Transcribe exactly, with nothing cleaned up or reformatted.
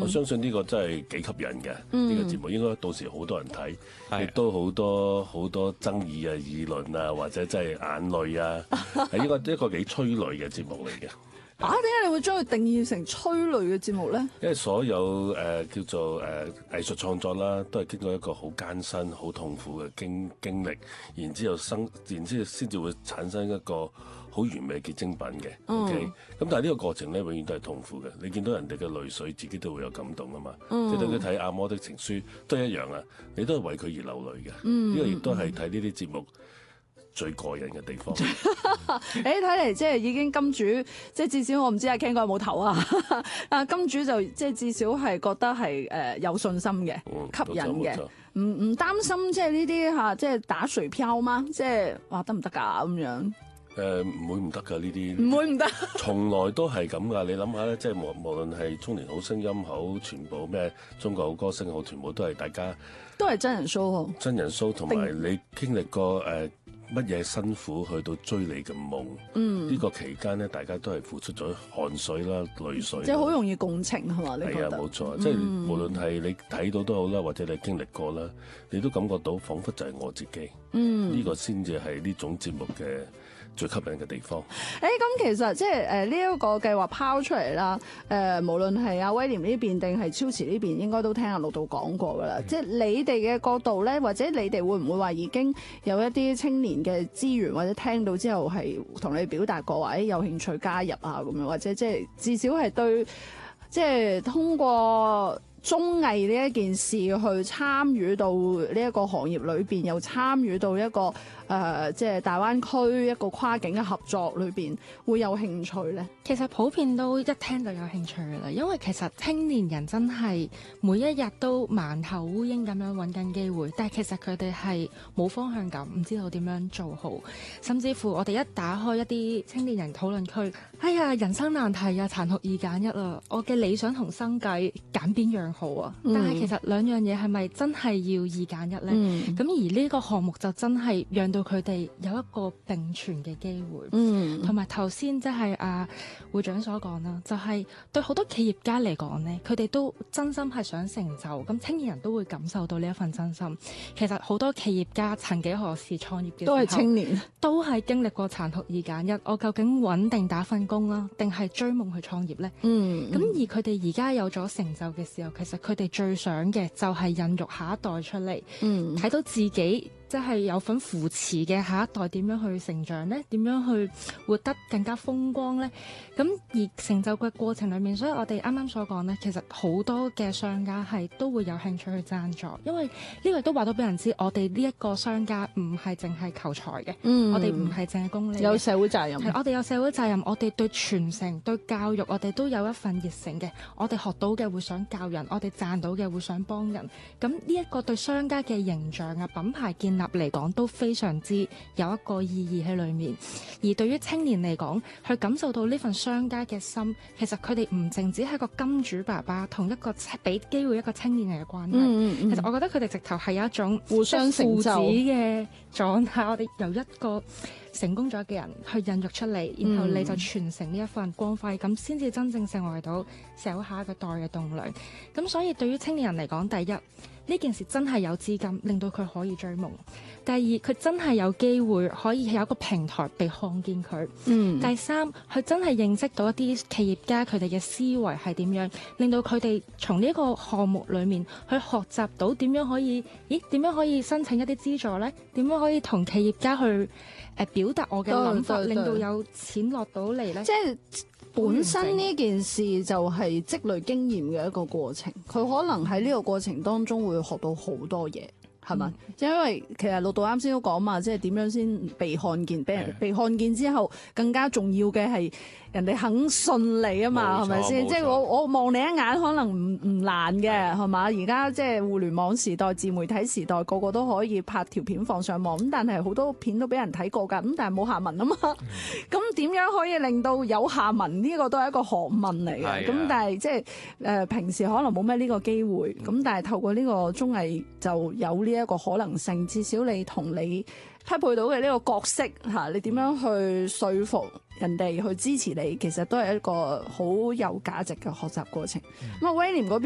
相信呢個真係幾吸引嘅。呢、 嗯、 個節目應該到時好多人睇，亦都好多好多爭議啊、議論啊，或者真係眼淚啊，係應該一個幾催淚嘅節目嚟嘅。 啊，點解你會將佢定義成催淚嘅節目咧？ 因為所有誒、呃、叫做誒、呃、藝術創作啦，都係經過一個好艱辛、好痛苦嘅經經歷，然之後生，然之後先至會產生一個好完美嘅結晶品嘅。 嗯、 OK，咁但係呢個過程咧，永遠都係痛苦嘅。你見到人哋嘅淚水，自己都會有感動啊嘛。嗯、即係等佢睇《阿摩的情書》都一樣啊，你都係為佢而流淚嘅。呢、嗯、個亦都係睇呢啲節目最過癮嘅地方。誒， 睇嚟即係已經金主，即係至少我唔知阿 Ken 哥有冇投啊？啊，金主就即係至少係覺得係誒有信心嘅， 嗯、 吸引嘅，唔唔擔心即係呢啲嚇，即係打水漂嗎？即係話得唔得㗎咁樣？ 誒唔、呃、會唔得㗎呢啲， 唔會唔得，從來都係咁㗎。你諗下咧，即係無無論係中年好聲音好，全部咩中國好歌星好，全部都係大家都係真人 show 好， 真人 show 同埋你經歷過誒乜嘢辛苦去到追你嘅夢。嗯，呢個期間咧，大家都係付出咗汗水啦、淚水，即係好容易共情係嘛？你覺得？ 係啊，冇錯，嗯、即係無論係你睇到都好啦，或者你經歷過啦，你都感覺到彷彿就係我自己。嗯，呢個先至係呢種節目嘅最吸引嘅地方。誒、 欸，咁其實即係誒呢一個計劃拋出嚟啦。誒、呃，無論係阿威廉呢邊定係超池呢邊，應該都聽阿陸導講過噶啦。嗯、即係你哋嘅角度咧，或者你哋會唔會話已經有一啲青年嘅資源，或者聽到之後係同你表達過話，誒有興趣加入啊咁樣，或者即係至少係對，即係通過綜藝呢一件事去參與到呢一個行業裏邊，又參與到一個誒、呃，即係大灣區一個跨境嘅合作裏邊，會有興趣咧？ 其實普遍都一聽就有興趣㗎啦，因為其實青年人真係每一日都盲頭烏蠅咁樣揾緊機會，但係其實佢哋係冇方向感，唔知道點樣做好，甚至乎我哋一打開一啲青年人討論區，哎呀，人生難題啊，殘酷二揀一啊，我嘅理想同生計揀邊樣好啊？嗯、但係其實兩樣嘢係咪真係要二揀一呢？咁、嗯、而呢個項目就真係讓到佢哋有一個並存嘅機會。同埋頭先即係阿會長所講啦，就係、是、對好多企業家嚟講呢，佢哋都真心係想成就，咁青年人都會感受到呢一份真心。其實好多企業家曾幾何時創業嘅時候， 都係青年， 都係經歷過殘酷二揀一。我究竟穩定打份工啦，定係追夢去創業呢？嗯，咁而佢哋而家有咗成就嘅時候，其實佢哋最想嘅就係孕育下一代出嚟，睇、嗯、到自己即係有份扶持嘅下一代點樣去成長呢？點樣去活得更加風光呢？咁而成就嘅過程裏面，所以我哋啱啱所講呢，其實好多嘅商家係都會有興趣去贊助，因為呢個都話到俾人知，我哋呢一個商家唔係淨係求財嘅，嗯、我哋唔係淨係功利， 有社會責任， 係我哋有社會責任，我哋對傳承、對教育，我哋都有一份熱誠嘅，我哋學到嘅會想教人，我哋賺到嘅會想幫人，咁呢一個對商家嘅形象啊、品牌建立嚟講都非常之有一個意義喺裏面。而對於青年嚟講，去感受到呢份商家嘅心，其實佢哋唔淨止係個金主爸爸同一個俾機會一個青年人嘅關係。嗯嗯、其實我覺得佢哋直頭係有一種互相成就父子嘅狀態。我哋由一個成功咗嘅人去孕育出嚟，然後你就傳承呢一份光輝，咁先至真正成為到社會下一個代嘅棟樑。咁所以對於青年人嚟講，第一，呢件事真係有資金令到佢可以追夢；第二，佢真係有機會可以有一個平台被看見佢；嗯、第三，佢真係認識到一啲企業家佢哋嘅思維係點樣，令到佢哋從呢個項目裡面去學習到點樣可以，咦點樣可以申請一啲資助呢？點樣可以同企業家去誒、呃、表達我嘅諗法，令到有錢落到嚟呢？ 即係本身呢件事就係積累經驗嘅一個過程，佢可能喺呢個過程當中會學到好多嘢，係咪？嗯、因為其實陸導啱先都講嘛，即係點樣先被看見，俾人的被看見之後，更加重要嘅係人哋肯信你啊嘛，係咪先？即係我我望你一眼可能唔唔難嘅，係嘛？而家即係互聯網時代、自媒體時代，個個都可以拍條片放上網，咁但係好多片都俾人睇過㗎，咁但係冇下文啊嘛。咁點樣可以令到有下文？呢個都係一個學問嚟嘅。咁但係即係誒平時可能冇咩呢個機會，咁但係透過呢個綜藝就有呢一個可能性，至少你同你匹配到嘅呢個角色嚇，你點樣去說服人哋去支持你，其實都係一個好有價值嘅學習過程。咁啊、嗯，威廉嗰邊。